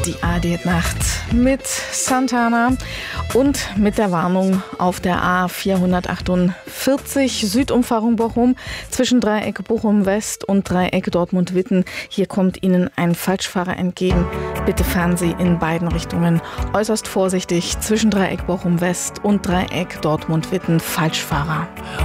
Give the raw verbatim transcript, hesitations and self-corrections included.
die A R D-Nacht mit Santana und mit der Warnung auf der A vierhundertachtundvierzig Südumfahrung Bochum zwischen Dreieck Bochum West und Dreieck Dortmund-Witten. Hier kommt Ihnen ein Falschfahrer entgegen. Bitte fahren Sie in beiden Richtungen äußerst vorsichtig zwischen Dreieck Bochum West und Dreieck Dortmund-Witten. Falschfahrer.